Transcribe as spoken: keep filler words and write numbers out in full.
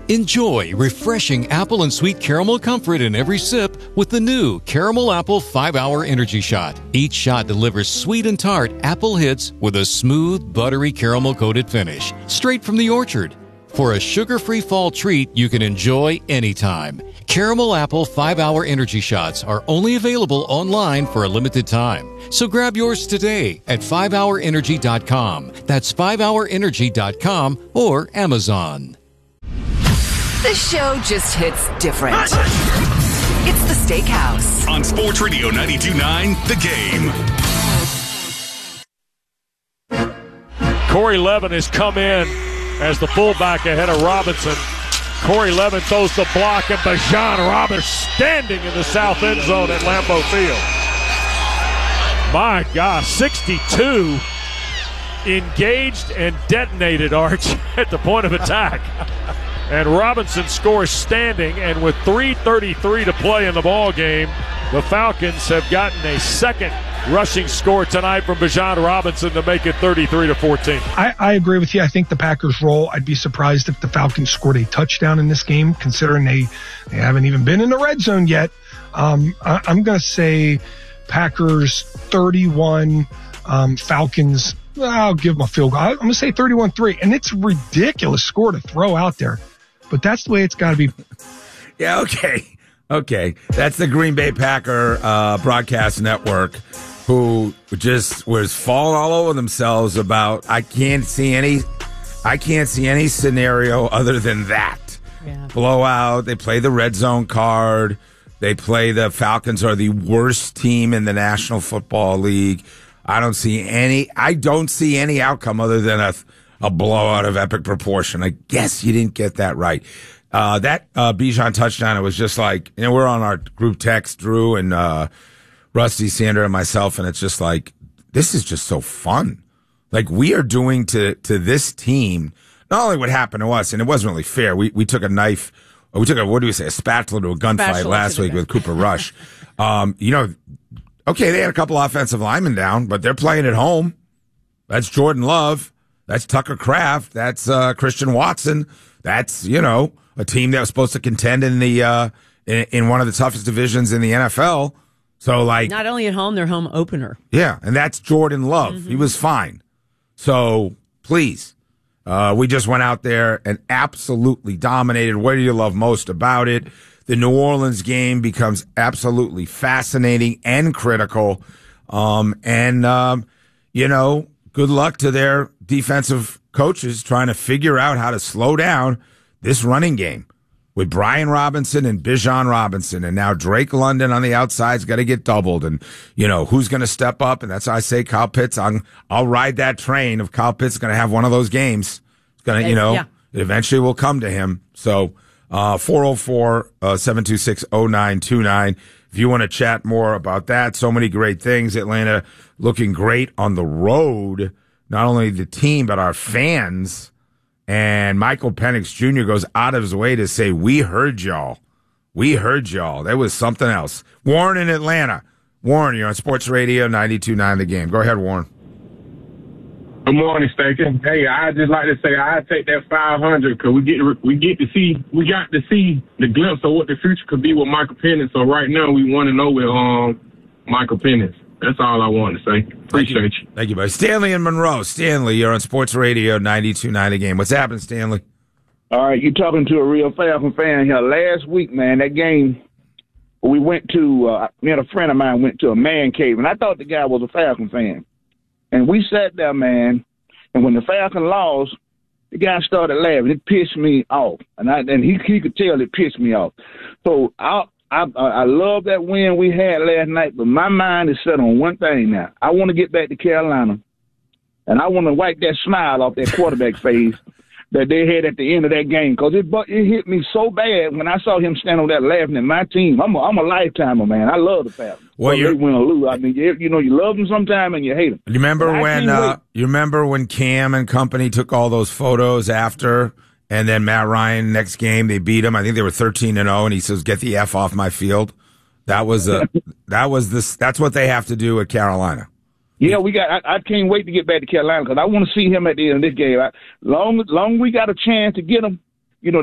Enjoy refreshing apple and sweet caramel comfort in every sip with the new Caramel Apple five hour Energy Shot. Each shot delivers sweet and tart apple hits with a smooth, buttery caramel-coated finish, straight from the orchard. For a sugar-free fall treat you can enjoy anytime. Caramel Apple five hour Energy Shots are only available online for a limited time. So grab yours today at five hour energy dot com. That's five hour energy dot com or Amazon. The show just hits different. It's the Steakhouse. On Sports Radio ninety-two point nine, The Game. Corey Levin has come in as the fullback ahead of Robinson. Corey Levin throws the block, and Bijan Robinson standing in the south end zone at Lambeau Field. My gosh, sixty-two engaged and detonated, Arch, at the point of attack. And Robinson scores standing, and with three thirty-three to play in the ball game, the Falcons have gotten a second rushing score tonight from Bijan Robinson to make it thirty-three to fourteen. I, I agree with you. I think the Packers roll. I'd be surprised if the Falcons scored a touchdown in this game, considering they, they haven't even been in the red zone yet. Um, I, I'm going to say Packers thirty-one, um, Falcons, I'll give them a field goal. I'm going to say thirty-one three, and it's a ridiculous score to throw out there. But that's the way it's got to be. Yeah, okay. Okay. That's the Green Bay Packer uh, broadcast network, who just was falling all over themselves about, I can't see any, I can't see any scenario other than that. Yeah. Blowout. They play the red zone card. They play the Falcons are the worst team in the National Football League. I don't see any, I don't see any outcome other than a, a blowout of epic proportion. I guess you didn't get that right. Uh, that, uh, Bijan touchdown, it was just like, you know, we're on our group text, Drew and, uh, Rusty, Sandra, and myself, and it's just like, this is just so fun. Like, we are doing to, to this team, not only what happened to us, and it wasn't really fair. We, we took a knife, we took a, what do we say, a spatula to a gunfight spatula last week with Cooper Rush. um, you know, okay, they had a couple offensive linemen down, but they're playing at home. That's Jordan Love. That's Tucker Kraft. That's uh, Christian Watson. That's, you know, a team that was supposed to contend in the uh, in, in one of the toughest divisions in the N F L. So, like, not only at home, their home opener. Yeah, and that's Jordan Love. Mm-hmm. He was fine. So, please, uh, we just went out there and absolutely dominated. What do you love most about it? The New Orleans game becomes absolutely fascinating and critical. Um, and, um, you know, good luck to their defensive coaches trying to figure out how to slow down this running game with Brian Robinson and Bijan Robinson. And now Drake London on the outside's got to get doubled. And, you know, who's going to step up? And that's why I say Kyle Pitts. I'm, I'll ride that train of Kyle Pitts going to have one of those games. It's going to, you know, yeah. It eventually will come to him. So, Uh, four oh four, seven two six, oh nine two nine. If you want to chat more about that, so many great things. Atlanta looking great on the road. Not only the team, but our fans. And Michael Penix Junior goes out of his way to say, we heard y'all. We heard y'all. That was something else. Warren in Atlanta. Warren, you're on Sports Radio ninety-two point nine The Game. Go ahead, Warren. Good morning, Staken. Hey, I just like to say I take that five hundred because we get we get to see we got to see the glimpse of what the future could be with Michael Penix. So right now we want to know with um Michael Penix. That's all I want to say. Appreciate Thank you. you. Thank you, buddy. Stanley and Monroe. Stanley, you're on Sports Radio ninety-two point nine The Game. What's happening, Stanley? All right, you talking to a real Falcon fan here. Last week, man, that game we went to. Uh, me and a friend of mine went to a man cave, and I thought the guy was a Falcon fan. And we sat there, man, and when the Falcon lost, the guy started laughing. It pissed me off, and I and he he could tell it pissed me off. So I I I love that win we had last night, but my mind is set on one thing now. I want to get back to Carolina, and I want to wipe that smile off that quarterback face that they had at the end of that game, because it it hit me so bad when I saw him stand on that laughing at my team. I'm a, I'm a lifetimer, man. I love the Falcons. Well, you win or lose. I mean, you, you know, you love them sometime and you hate them. You remember when uh, you remember when Cam and company took all those photos after, and then Matt Ryan next game they beat him. I think they were thirteen and zero, and he says, "Get the F off my field." That was a that was this. That's what they have to do at Carolina. Yeah, we got. I, I can't wait to get back to Carolina because I want to see him at the end of this game. I, long, long we got a chance to get him.